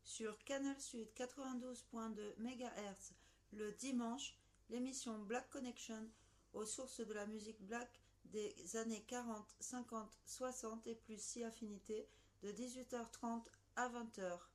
Sur Canal Sud 92.2 MHz le dimanche, l'émission Black Connection aux sources de la musique black des années 40, 50, 60 et plus si affinités de 18h30 à 20h.